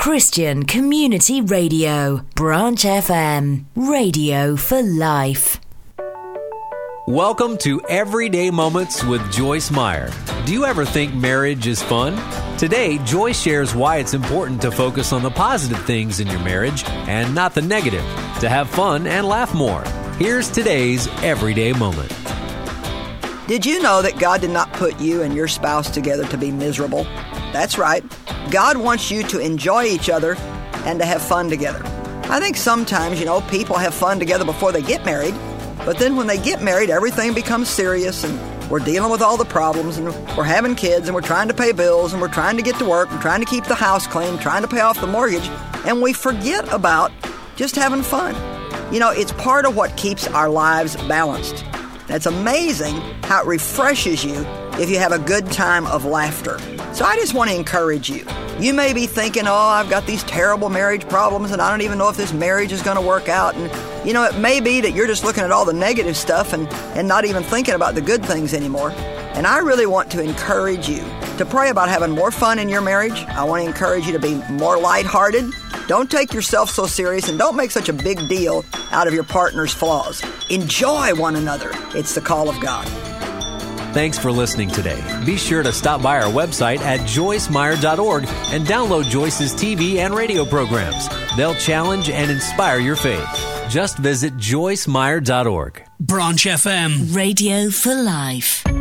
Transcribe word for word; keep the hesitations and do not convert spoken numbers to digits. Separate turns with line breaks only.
Christian Community Radio, Branch F M, radio for life.
Welcome to Everyday Moments with Joyce Meyer. Do you ever think marriage is fun? Today, Joyce shares why it's important to focus on the positive things in your marriage and not the negative, to have fun and laugh more. Here's today's Everyday Moment.
Did you know that God did not put you and your spouse together to be miserable? That's right. God wants you to enjoy each other and to have fun together. I think sometimes, you know, people have fun together before they get married, but then when they get married, everything becomes serious and we're dealing with all the problems and we're having kids and we're trying to pay bills and we're trying to get to work and trying to keep the house clean, trying to pay off the mortgage, and we forget about just having fun. You know, it's part of what keeps our lives balanced. It's amazing how it refreshes you if you have a good time of laughter. So I just want to encourage you. You may be thinking, oh, I've got these terrible marriage problems and I don't even know if this marriage is going to work out. And, you know, it may be that you're just looking at all the negative stuff and, and not even thinking about the good things anymore. And I really want to encourage you to pray about having more fun in your marriage. I want to encourage you to be more lighthearted. Don't take yourself so serious and don't make such a big deal out of your partner's flaws. Enjoy one another. It's the call of God.
Thanks for listening today. Be sure to stop by our website at joyce meyer dot org and download Joyce's T V and radio programs. They'll challenge and inspire your faith. Just visit joyce meyer dot org.
Branch F M, radio for life.